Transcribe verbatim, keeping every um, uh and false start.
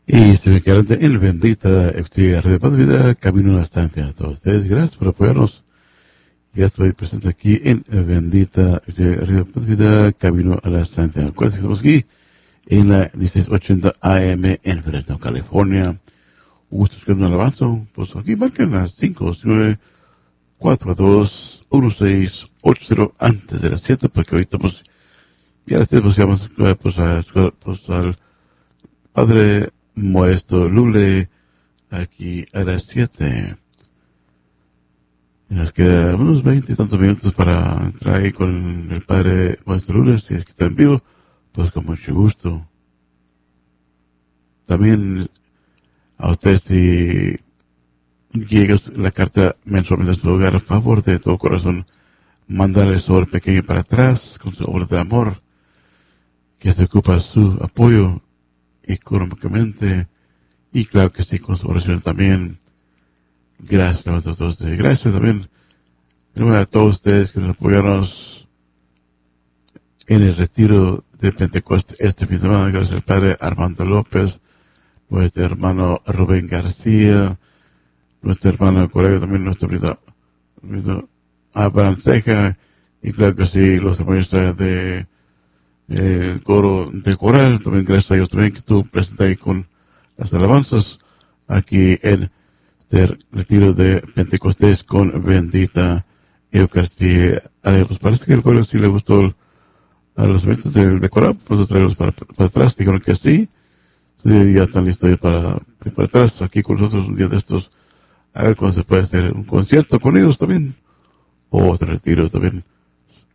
Y se me quedan en bendita Red de Paz Vida, camino a la estancia. A todos ustedes, gracias por apoyarnos. Gracias por estar presente aquí en bendita Red de Paz Vida, camino a la estancia. Acuérdense que estamos aquí en la dieciséis ochenta A M en Fresno, California. Un gusto escuchar un alabanza. Pues aquí marquen las cinco, nueve, cuatro, dos, uno, seis, ocho, cero antes de las siete, porque hoy estamos, ya a las siete pues llegamos pues, a, pues, al Padre Modesto Lule, aquí a las siete. Nos queda unos veinte y tantos minutos para entrar ahí con el Padre Modesto Lule, si es que está en vivo, pues con mucho gusto. También a ustedes, si llega la carta mensualmente a su hogar, a favor de todo corazón, mandarle sobre pequeño para atrás, con su obra de amor, que se ocupa su apoyo económicamente, y claro que sí, con su oración también. Gracias a todos ustedes. Gracias también a todos ustedes que nos apoyaron en el retiro de Pentecostés este fin de semana. Gracias al Padre Armando López, nuestro hermano Rubén García, nuestro hermano colega también, nuestro amigo Abraham Ceja, y claro que sí, los hermanos de el coro de coral, también gracias a ellos también que estuvo presente ahí con las alabanzas aquí en el retiro de Pentecostés con bendita Eucaristía. A ver, pues parece que el pueblo sí le gustó a los eventos del de coral, pues traerlos para, para atrás, dijeron que sí, sí, ya están listos para, para atrás, aquí con nosotros un día de estos, a ver cuándo se puede hacer un concierto con ellos también, o otro retiro también.